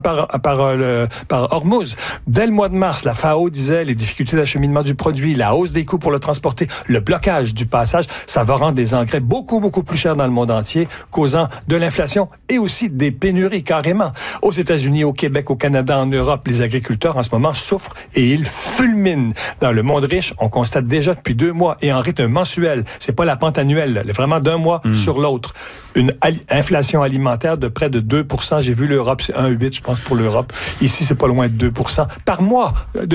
par Hormuz. Dès le mois de mars, la FAO disait les difficultés d'acheminement du produit, la hausse des coûts pour le transporter, le blocage du passage, ça va rendre des engrais beaucoup, beaucoup plus chers dans le monde entier, causant de l'inflation et aussi des pénuries carrément. Aux États-Unis, au Québec, au Canada, en Europe, les agriculteurs en ce moment souffrent et ils fulminent. Dans le monde riche, on constate déjà depuis 2 mois et en rythme mensuel, c'est pas la pente annuelle, vraiment d'un mois sur l'autre, une inflation alimentaire de près de 2%. J'ai vu l'Europe, c'est 1,8, je pense, pour l'Europe. Ici, c'est pas loin de 2% par mois,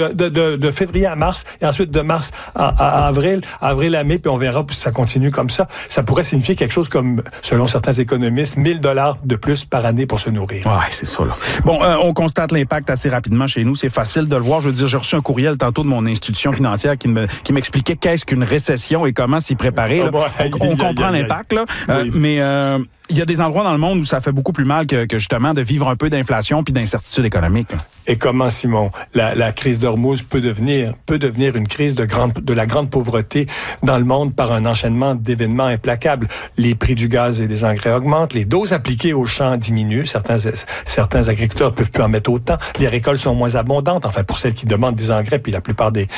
de février à mars, et ensuite de mars à avril à mai, puis on verra si ça continue comme ça. Ça pourrait signifier quelque chose comme, selon certains économistes, $1,000 de plus par année pour se nourrir. Ouais, c'est ça, là. Bon, on constate l'impact assez rapidement chez nous. C'est facile de le voir. Je veux dire, j'ai reçu un courriel tantôt de mon institution financière qui m'expliquait qu'est-ce qu'une récession et comment s'y préparer. Là. On comprend l'impact, là. Oui. Mais il y a des endroits dans le monde où ça fait beaucoup plus mal que justement de vivre un peu d'inflation puis d'incertitude économique. Et comment, Simon, la crise d'Hormuz peut devenir une crise de la grande pauvreté dans le monde par un enchaînement d'événements implacables. Les prix du gaz et des engrais augmentent, les doses appliquées aux champs diminuent, certains agriculteurs ne peuvent plus en mettre autant, les récoltes sont moins abondantes, enfin pour celles qui demandent des engrais, puis la plupart des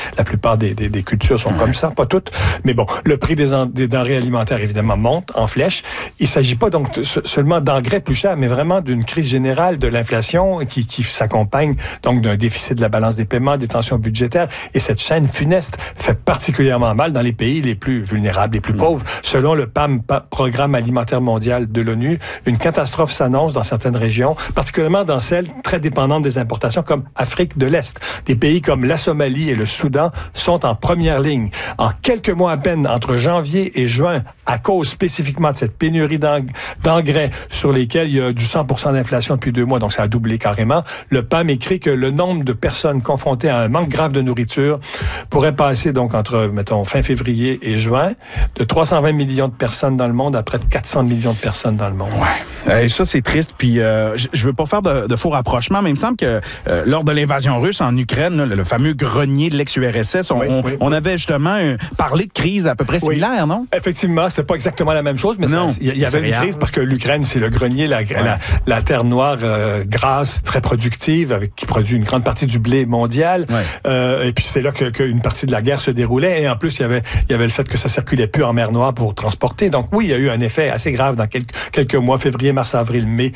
cultures sont comme ça, pas toutes, mais bon, le prix des denrées alimentaires évidemment monte en flèche. Il ne s'agit pas donc seulement d'engrais plus chers, mais vraiment d'une crise générale de l'inflation qui s'accompagne donc d'un déficit de la balance des paiements, des tensions budgétaires, et cette chaîne funeste fait particulièrement mal dans les pays les plus vulnérables, les plus pauvres. Selon le PAM, Programme alimentaire mondial de l'ONU, une catastrophe s'annonce dans certaines régions, particulièrement dans celles très dépendantes des importations comme Afrique de l'Est. Des pays comme la Somalie et le Soudan sont en première ligne. En quelques mois à peine, entre janvier et juin, à cause spécifiquement de cette pénurie d'engrais sur lesquels il y a du 100% d'inflation depuis 2 mois, donc ça a doublé carrément, le PAM écrit que le nombre de personnes confrontées à un manque grave de nourriture pourrait passer donc entre, mettons, fin février et juin, de 320 millions de personnes dans le monde à près de 400 millions de personnes dans le monde. Ouais. Et ça, c'est triste. Puis, je veux pas faire de faux rapprochements, mais il me semble que lors de l'invasion russe en Ukraine, le fameux grenier de l'ex-URSS, on avait justement parlé de crise à peu près similaire, non? Effectivement, c'était pas exactement la même chose, mais il y avait une crise parce que l'Ukraine, c'est le grenier, la terre noire grasse, très productive, qui produit une grande partie du blé mondial. Et puis c'est là qu'une partie de la guerre se déroulait. Et en plus, il y avait le fait que ça circulait plus en mer Noire pour transporter. Donc oui, il y a eu un effet assez grave dans quelques mois, février, mars, avril, mai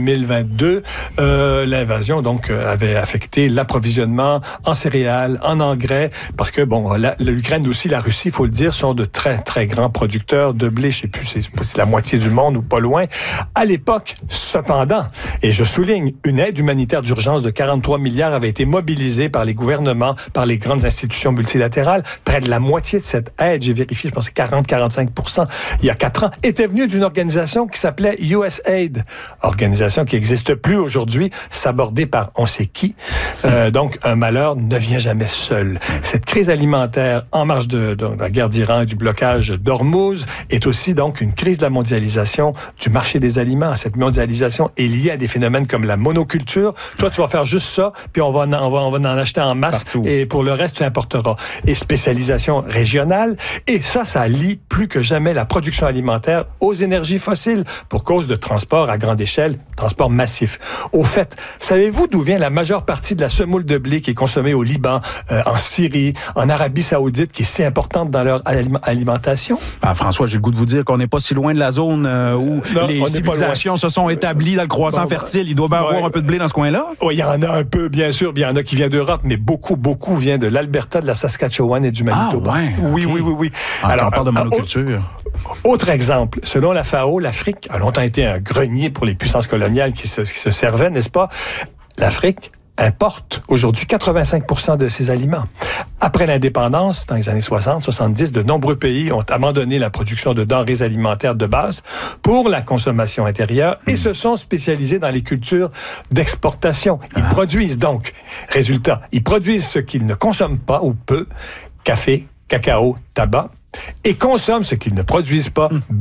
2022. L'invasion donc avait affecté l'approvisionnement en céréales, en engrais, parce que l'Ukraine aussi, la Russie, il faut le dire, sont de très très grands producteurs de blé. Je sais plus, c'est la moitié du monde ou pas loin. À l'époque, cependant, et je souligne, une aide humanitaire d'urgence de 43 milliards avait été mobilisée par les gouvernements, par les grandes institutions multilatérales. Près de la moitié de cette aide, j'ai vérifié, je pense que 40-45%, il y a 4 ans, était venue d'une organisation qui s'appelait USAID. Organisation qui n'existe plus aujourd'hui, sabordée par on sait qui. Donc, un malheur ne vient jamais seul. Cette crise alimentaire en marge de la guerre d'Iran et du blocage d'Hormuz est aussi donc une crise de la mondialisation du marché des aliments. Cette mondialisation est liée à des phénomènes comme la monoculture. Toi, tu vas faire juste ça, puis on va en acheter en masse. Partout. Et pour le reste, tu importeras. Et spécialisation régionale. Et ça lie plus que jamais la production alimentaire aux énergies fossiles pour cause de transport à grande échelle, transport massif. Au fait, savez-vous d'où vient la majeure partie de la semoule de blé qui est consommée au Liban, en Syrie, en Arabie Saoudite, qui est si importante dans leur alimentation? François, j'ai le goût de vous dire qu'on n'est pas si loin de la zone où les civilisations se sont établies dans le croissant fertile. Il doit bien avoir un peu de blé dans ce coin-là? Oui, il y en a un peu, bien sûr. Il y en a qui viennent d'Europe, mais beaucoup vient de l'Alberta, de la Saskatchewan et du Manitoba. Ah ouais, okay. Oui. Alors, on parle de monoculture. Autre exemple, selon la FAO, l'Afrique a longtemps été un grenier pour les puissances coloniales qui se servaient, n'est-ce pas? L'Afrique importe aujourd'hui 85% de ses aliments. Après l'indépendance, dans les années 60-70, de nombreux pays ont abandonné la production de denrées alimentaires de base pour la consommation intérieure et se sont spécialisés dans les cultures d'exportation. Ils produisent donc, résultat, ils produisent ce qu'ils ne consomment pas ou peu, café, cacao, tabac, et consomment ce qu'ils ne produisent pas, blé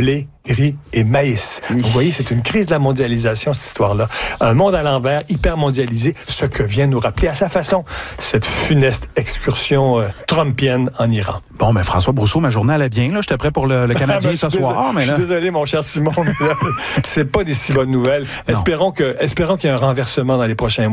riz et maïs. Donc, vous voyez, c'est une crise de la mondialisation, cette histoire-là. Un monde à l'envers, hyper mondialisé, ce que vient nous rappeler à sa façon cette funeste excursion trumpienne en Iran. Bon, ben François Brousseau, ma journée allait bien. Là. J'étais prêt pour le Canadien ce soir. Je suis désolé, mon cher Simon. C'est pas des si bonnes nouvelles. Espérons qu'il y ait un renversement dans les prochains mois.